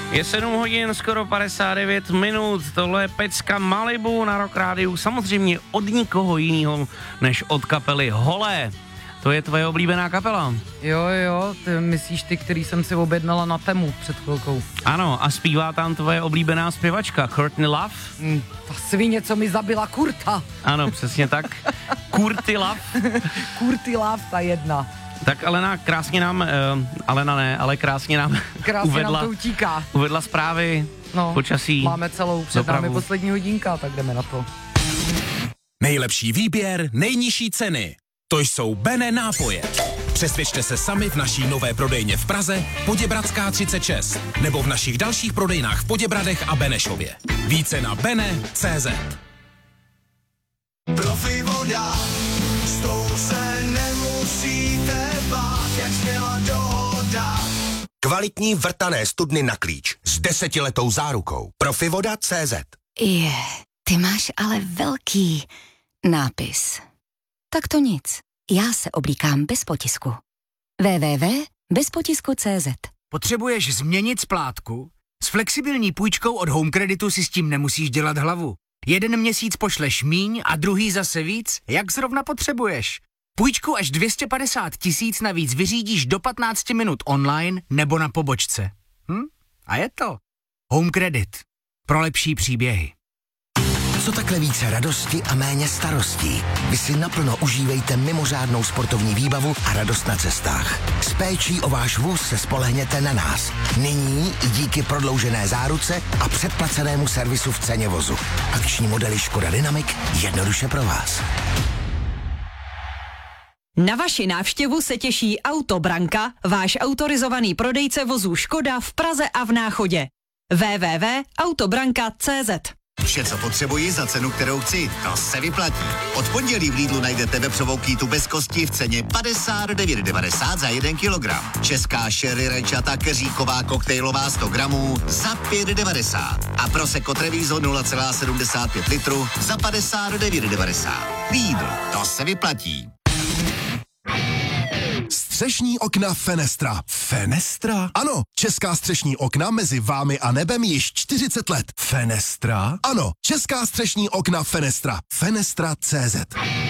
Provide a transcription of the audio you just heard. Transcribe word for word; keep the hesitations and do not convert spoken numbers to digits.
Je sedm hodin, skoro padesát devět minut, tohle je pecka Malibu na Rock Rádiu, samozřejmě od nikoho jiného než od kapely Holé. To je tvoje oblíbená kapela? Jo, jo, ty myslíš ty, který jsem si objednala na Temu před chvilkou. Ano, a zpívá tam tvoje oblíbená zpěvačka, Courtney Love? Mm, ta svině, co mi zabila Kurta. Ano, přesně tak. Courtney Love. Courtney Love, ta jedna. Tak Alena krásně nám, uh, Alena ne, ale krásně nám krásně uvedla, nám to utíká. uvedla zprávy, no, počasí. Máme celou, před dopravu. námi poslední hodinka, tak jdeme na to. Nejlepší výběr, nejnižší ceny. To jsou Bene nápoje. Přesvědčte se sami v naší nové prodejně v Praze, Poděbradská třicet šest, nebo v našich dalších prodejnách v Poděbradech a Benešově. Více na bene tečka cé zet. Profi voda, s tou se nemusíte bát, jak směla dohoda. Kvalitní vrtané studny na klíč s desetiletou zárukou. Profivoda tečka cé zet. Je, ty máš ale velký nápis. Tak to nic. Já se oblíkám bez potisku. w w w tečka bez potisku tečka cé zet. Potřebuješ změnit splátku? S flexibilní půjčkou od Home Creditu si s tím nemusíš dělat hlavu. Jeden měsíc pošleš míň a druhý zase víc, jak zrovna potřebuješ. Půjčku až dvě stě padesát tisíc navíc vyřídíš do patnáct minut online nebo na pobočce. Hm? A je to Home Credit. Pro lepší příběhy. Co takhle více radosti a méně starostí? Vy si naplno užívejte mimořádnou sportovní výbavu a radost na cestách. S péčí o váš vůz se spolehněte na nás. Nyní i díky prodloužené záruce a předplacenému servisu v ceně vozu. Akční modely Škoda Dynamic jednoduše pro vás. Na vaši návštěvu se těší Autobranka, váš autorizovaný prodejce vozů Škoda v Praze a v Náchodě. w w w tečka autobranka tečka cé zet. Vše, co potřebuji za cenu, kterou chci, to se vyplatí. Od pondělí v Lidlu najdete vepřovou kýtu bez kosti v ceně padesát devět devadesát za jeden kilogram. Česká sherry rajčata keříková koktejlová sto gramů za pět devadesát. A Prosecco Treviso nula celá sedmdesát pět litru za padesát devět devadesát. Lidl, to se vyplatí. Střešní okna Fenestra. Fenestra? Ano, česká střešní okna mezi vámi a nebem již čtyřicet let. Fenestra? Ano, česká střešní okna Fenestra. Fenestra tečka cé zet.